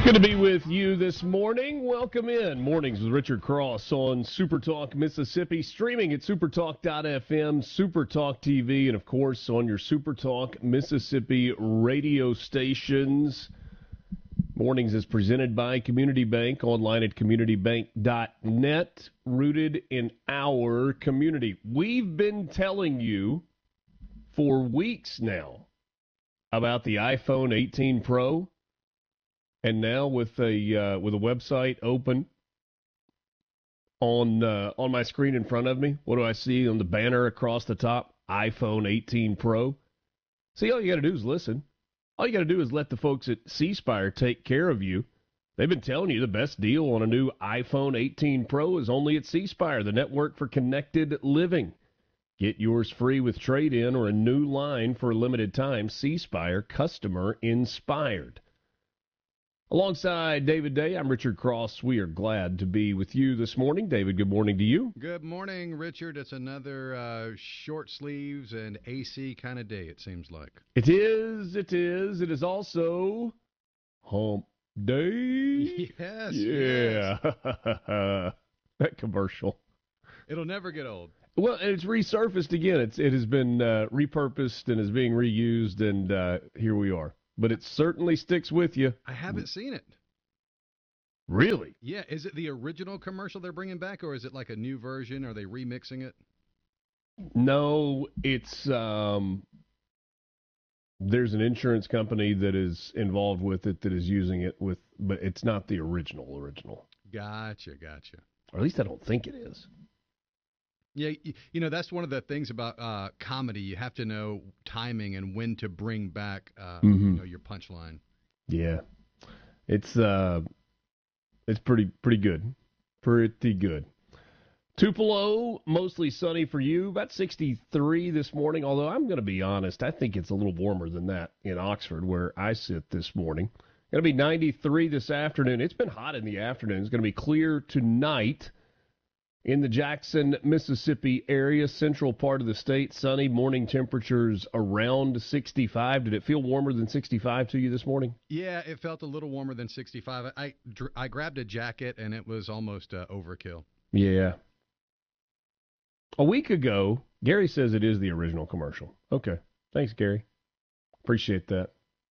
Good to be with you this morning. Welcome in. Mornings with Richard Cross on Supertalk Mississippi, streaming at supertalk.fm, Supertalk TV, and, of course, on your Supertalk Mississippi radio stations. Mornings is presented by Community Bank, online at communitybank.net, rooted in our community. We've been telling you for weeks now about the iPhone 18 Pro. And now with a website open on my screen in front of me, what do I see on the banner across the top? iPhone 18 Pro. See, all you got to do is listen. All you got to do is let the folks at C Spire take care of you. They've been telling you the best deal on a new iPhone 18 Pro is only at C Spire, the network for connected living. Get yours free with trade-in or a new line for a limited time. C Spire, customer inspired. Alongside David Day, I'm Richard Cross. We are glad to be with you this morning. David, good morning to you. Good morning, Richard. It's another short sleeves and AC kind of day, it seems like. It is. It is also Hump Day. Yes. Yeah. Yes. That commercial. It'll never get old. Well, it's resurfaced again. It has been repurposed and is being reused, and here we are. But it certainly sticks with you. I haven't seen it. Really? Yeah. Is it the original commercial they're bringing back, or is it like a new version? Are they remixing it? No, it's there's an insurance company that is involved with it that is using it but it's not the original. Gotcha. Or at least I don't think it is. Yeah, that's one of the things about comedy. You have to know timing and when to bring back your punchline. Yeah. It's pretty good. Pretty good. Tupelo, mostly sunny for you. About 63 this morning, although I'm going to be honest, I think it's a little warmer than that in Oxford where I sit this morning. Going to be 93 this afternoon. It's been hot in the afternoon. It's going to be clear tonight. In the Jackson, Mississippi area, central part of the state, sunny, morning temperatures around 65. Did it feel warmer than 65 to you this morning? Yeah, it felt a little warmer than 65. I grabbed a jacket, and it was almost overkill. Yeah. A week ago, Gary says it is the original commercial. Okay. Thanks, Gary. Appreciate that.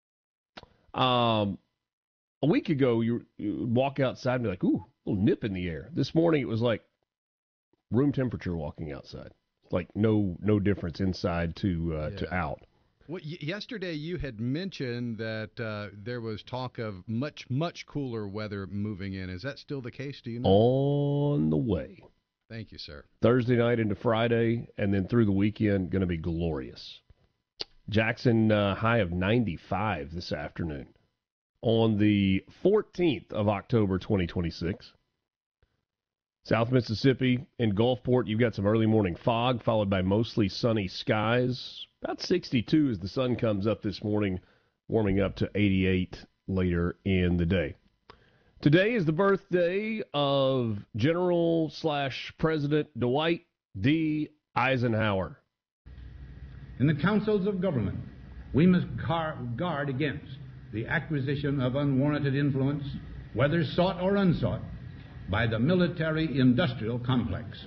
A week ago, you would walk outside and be like, ooh, a little nip in the air. This morning, it was like room temperature walking outside. Like no difference inside to out. Well, yesterday you had mentioned that there was talk of much cooler weather moving in. Is that still the case? Do you know? On the way. Thank you, sir. Thursday night into Friday, and then through the weekend, going to be glorious. Jackson high of 95 this afternoon on the 14th of October, 2026. South Mississippi and Gulfport, you've got some early morning fog, followed by mostly sunny skies. About 62 as the sun comes up this morning, warming up to 88 later in the day. Today is the birthday of General/President Dwight D. Eisenhower. In the councils of government, we must guard against the acquisition of unwarranted influence, whether sought or unsought, by the military-industrial complex.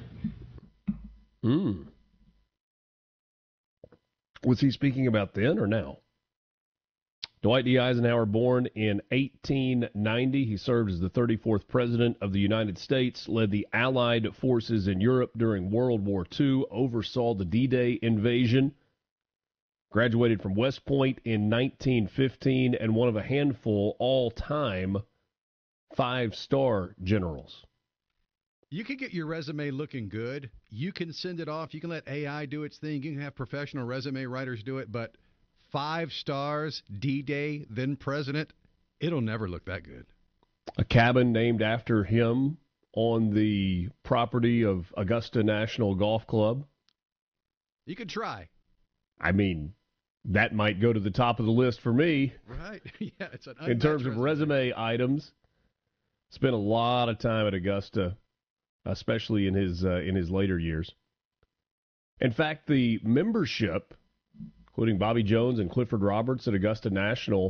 Was he speaking about then or now? Dwight D. Eisenhower, born in 1890. He served as the 34th President of the United States, led the Allied forces in Europe during World War II, oversaw the D-Day invasion, graduated from West Point in 1915, and one of a handful all-time 5-star generals. You can get your resume looking good. You can send it off. You can let AI do its thing. You can have professional resume writers do it. But 5 stars, D-Day, then president, it'll never look that good. A cabin named after him on the property of Augusta National Golf Club. You could try. I mean, that might go to the top of the list for me. Right. Yeah, it's an in terms of resume items. Spent a lot of time at Augusta, especially in his later years. In fact, the membership, including Bobby Jones and Clifford Roberts at Augusta National,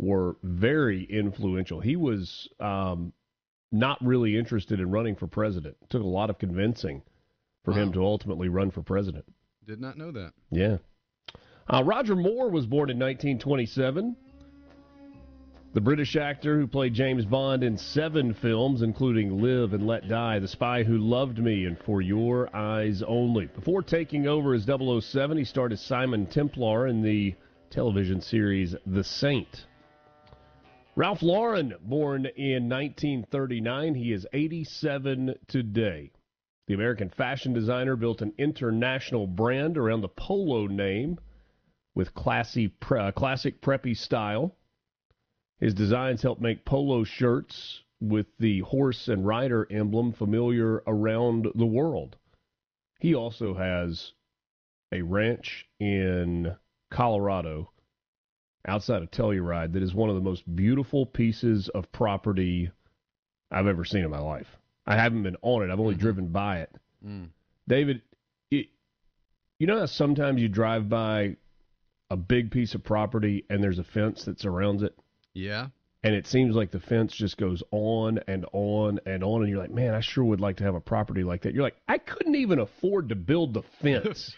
were very influential. He was not really interested in running for president. It took a lot of convincing for him to ultimately run for president. Did not know that. Yeah. Roger Moore was born in 1927. The British actor who played James Bond in 7 films, including Live and Let Die, The Spy Who Loved Me, and For Your Eyes Only. Before taking over as 007, he starred as Simon Templar in the television series The Saint. Ralph Lauren, born in 1939. He is 87 today. The American fashion designer built an international brand around the Polo name with classic preppy style. His designs help make polo shirts with the horse and rider emblem familiar around the world. He also has a ranch in Colorado outside of Telluride that is one of the most beautiful pieces of property I've ever seen in my life. I haven't been on it. I've only driven by it. David, you know how sometimes you drive by a big piece of property and there's a fence that surrounds it? Yeah. And it seems like the fence just goes on and on and on, and you're like, man, I sure would like to have a property like that. You're like, I couldn't even afford to build the fence.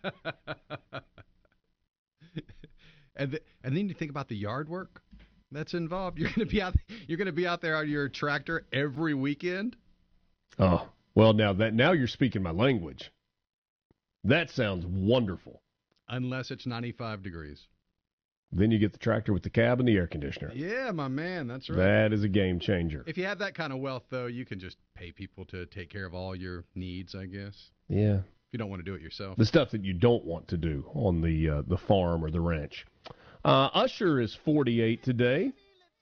And then you think about the yard work that's involved. You're going to be out there on your tractor every weekend. Oh, well, now you're speaking my language. That sounds wonderful. Unless it's 95 degrees. Then you get the tractor with the cab and the air conditioner. Yeah, my man, that's right. That is a game changer. If you have that kind of wealth, though, you can just pay people to take care of all your needs, I guess. Yeah. If you don't want to do it yourself. The stuff that you don't want to do on the farm or the ranch. Usher is 48 today.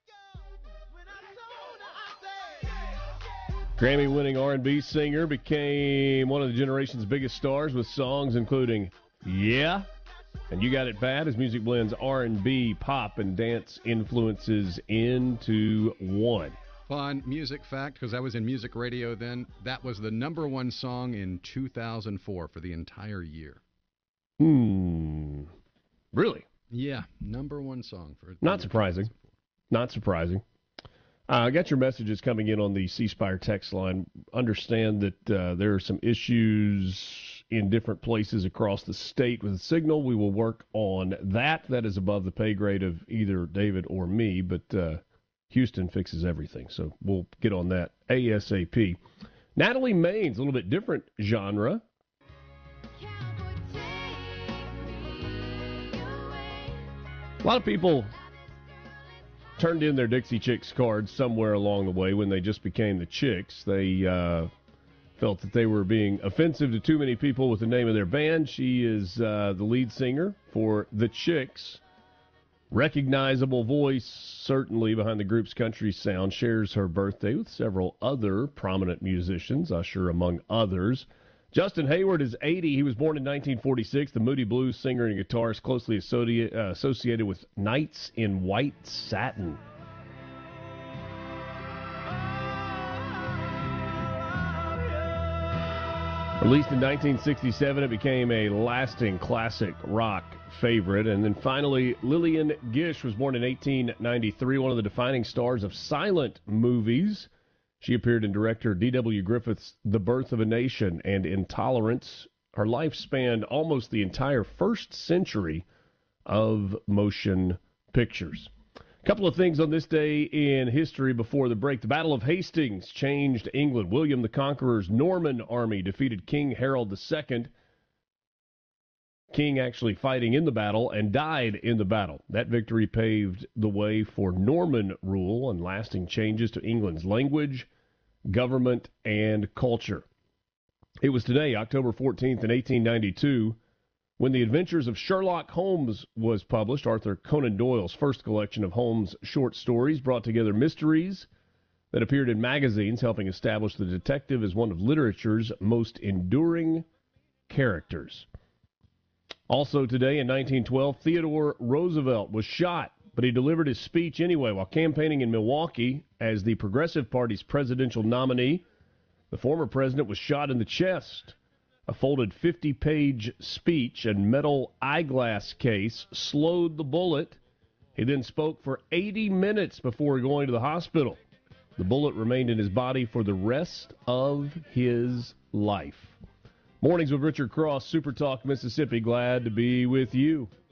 Grammy-winning R&B singer, became one of the generation's biggest stars with songs including Yeah and You Got It Bad. His music blends R&B, pop, and dance influences into one. Fun music fact, because I was in music radio then, that was the #1 song in 2004 for the entire year. Really? Yeah, #1 song for. Not surprising. Not surprising. I got your messages coming in on the C Spire text line. Understand that there are some issues in different places across the state with the signal. We will work on that. That is above the pay grade of either David or me, but Houston fixes everything, so we'll get on that ASAP. Natalie Maines, a little bit different genre. A lot of people turned in their Dixie Chicks cards somewhere along the way when they just became the Chicks. They felt that they were being offensive to too many people with the name of their band. She is the lead singer for the Chicks. Recognizable voice, certainly, behind the group's country sound. Shares her birthday with several other prominent musicians, Usher among others. Justin Hayward is 80. He was born in 1946. The Moody Blues singer and guitarist closely associated with Knights in White Satin. Released in 1967, it became a lasting classic rock favorite. And then finally, Lillian Gish was born in 1893, one of the defining stars of silent movies. She appeared in director D.W. Griffith's The Birth of a Nation and Intolerance. Her life spanned almost the entire first century of motion pictures. A couple of things on this day in history before the break. The Battle of Hastings changed England. William the Conqueror's Norman army defeated King Harold II. King actually fighting in the battle and died in the battle. That victory paved the way for Norman rule and lasting changes to England's language, government, and culture. It was today, October 14th in 1892, when The Adventures of Sherlock Holmes was published. Arthur Conan Doyle's first collection of Holmes short stories brought together mysteries that appeared in magazines, helping establish the detective as one of literature's most enduring characters. Also today in 1912, Theodore Roosevelt was shot, but he delivered his speech anyway while campaigning in Milwaukee as the Progressive Party's presidential nominee. The former president was shot in the chest. A folded 50-page speech and metal eyeglass case slowed the bullet He then spoke for 80 minutes before going to the hospital. The bullet remained in his body for the rest of his life. Mornings with Richard Cross, Super Talk Mississippi. Glad to be with you.